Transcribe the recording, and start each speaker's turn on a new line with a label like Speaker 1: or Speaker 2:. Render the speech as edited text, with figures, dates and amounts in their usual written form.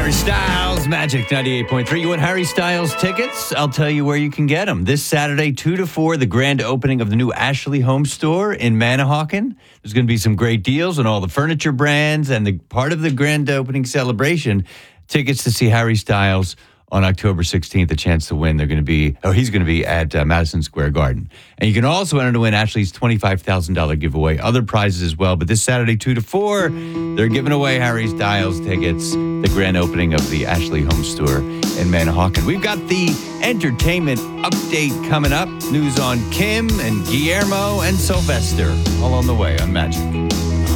Speaker 1: Harry Styles, Magic 98.3. You want Harry Styles tickets? I'll tell you where you can get them. This Saturday, 2 to 4, the grand opening of the new Ashley Home Store in Manahawkin. There's going to be some great deals on all the furniture brands, and the part of the grand opening celebration, tickets to see Harry Styles on October 16th, a chance to win. He's going to be at Madison Square Garden. And you can also enter to win Ashley's $25,000 giveaway, other prizes as well. But this Saturday, 2 to 4, they're giving away Harry Styles tickets, the grand opening of the Ashley Home Store in Manahawkin. We've got the entertainment update coming up. News on Kim and Guillermo and Sylvester, all on the way on Magic.